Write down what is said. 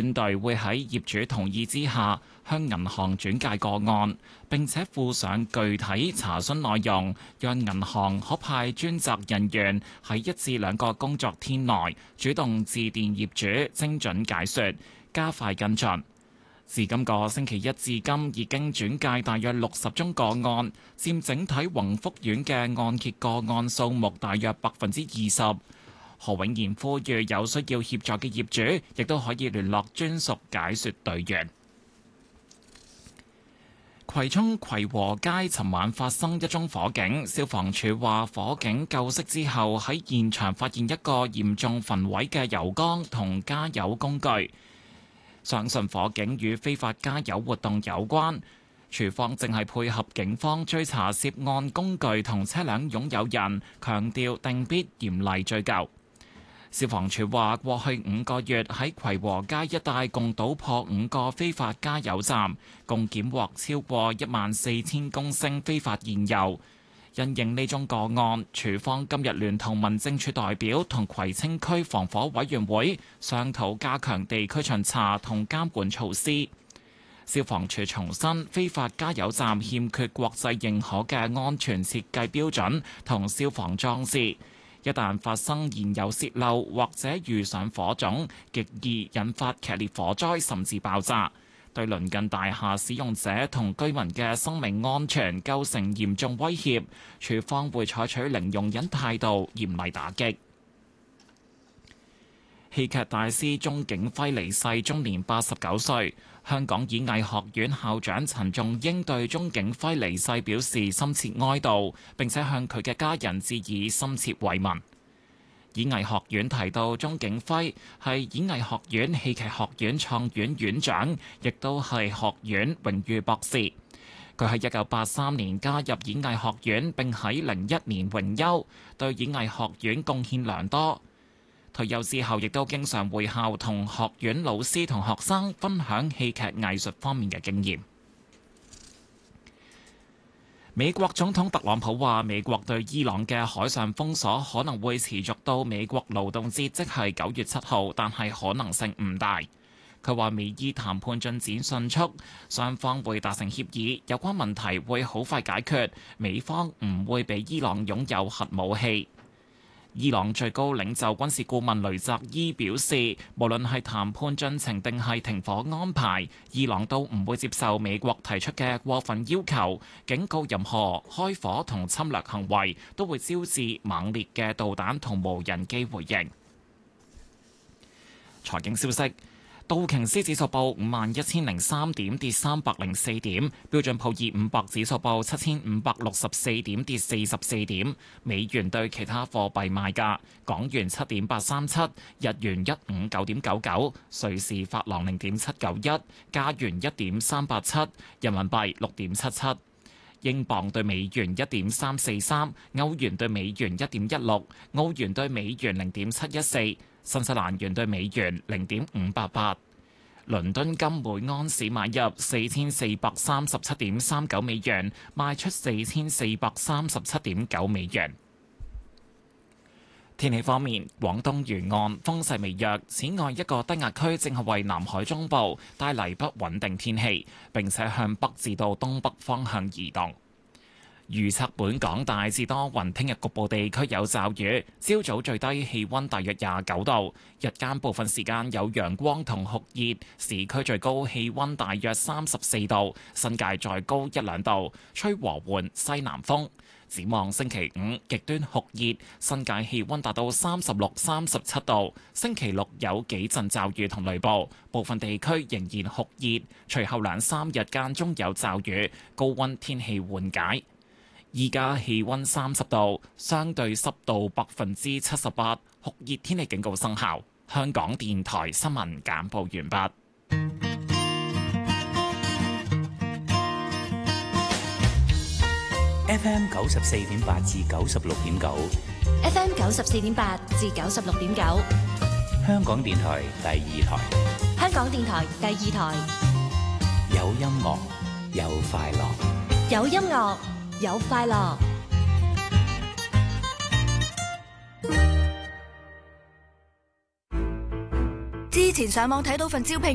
專隊會喺業主同意之下向銀行轉介個案，並且附上具體查詢內容，讓銀行可派專責人員喺1至2個工作天內主動致電業主，精準解說，加快跟進。自今個星期一至今，已經轉介大約60宗個案，佔整體宏福苑嘅按揭個案數目大約20%。何永賢呼籲有需要協助嘅業主，亦都可以聯絡專屬解說隊員。葵涌葵和街尋晚發生一宗火警，消防處話火警救熄之後，喺現場發現一個嚴重焚毀嘅油缸同加油工具。相信火警與非法加油活動有關，廚房正係配合警方追查涉案工具同車輛擁有人，強調定必嚴厲追究。消防處話，過去5個月喺葵和街一帶共搗破5個非法加油站，共檢獲超過14000公升非法燃油。因應呢宗個案，處方今日聯同民政處代表同葵青區防火委員會商討加強地區巡查同監管措施。消防處重申，非法加油站欠缺國際認可嘅安全設計標準同消防裝置，一旦發生燃油洩漏或者遇上火種，極易引發劇烈火災甚至爆炸，對鄰近大廈使用者同居民嘅生命安全構成嚴重威脅，處方會採取零容忍態度，嚴厲打擊。戲劇大師鐘景輝離世，終年89歲。香港演藝學院校長陳仲英對鐘景輝離世表示深切哀悼，並且向佢嘅家人致以深切慰問。演藝學院提到，鐘景輝係演藝學院戲劇學院創院院長，亦都係學院榮譽博士。佢喺1983年加入演藝學院，並喺01年榮休，對演藝學院貢獻良多。退休之後，亦都經常會校同學院老師同學生分享戲劇藝術方面嘅經驗。美國總統特朗普話，美國對伊朗嘅海上封鎖可能會持續到美國勞動節，即係9月7號，但係可能性唔大。佢話美伊談判進展迅速，雙方會達成協議，有關問題會好快解決，美方唔會俾伊朗擁有核武器。伊朗最高領袖軍事顧問雷澤伊表示，無論係談判進程定係停火安排，伊朗都唔會接受美國提出嘅過分要求，警告任何開火同侵略行為都會招致猛烈嘅導彈同無人機回應。財經消息。道瓊斯指數報51,003點，跌304點；標準普爾500指數報7,564點，跌44點。美元對其他貨幣賣價：港元7.837，日元159.99，瑞士法郎0.791，加元1.387，人民幣6.77。英鎊對美元1.343，歐元對美元1.16，澳元對美元0.714。新西蘭元對美元0.588，倫敦金每安士買入4437.39美元，賣出4437.9美元。天氣方面，廣東沿岸風勢微弱，此外一個低壓區正係為南海中部帶嚟不穩定天氣，並且向北至到東北方向移動。預測本港大致多雲，聽日局部地區有驟雨。朝早最低氣溫大約29度，日間部分時間有陽光同酷熱，市區最高氣溫大約34度，新界再高1-2度，吹和緩西南風。展望星期5極端酷熱，新界氣溫達到36、37度。星期6有幾陣驟雨同雷暴，部分地區仍然酷熱。隨後2-3日間中有驟雨，高溫天氣緩解。依家氣溫30度，相對濕度78%，酷熱天氣警告生效。香港電台新聞簡報完畢。 FM 94.8至96.9 ，FM 94.8至96.9， 香港電台第2台， 香港電台第2台， 有音樂，有快樂， 有音樂。有快樂。之前上網睇到份招聘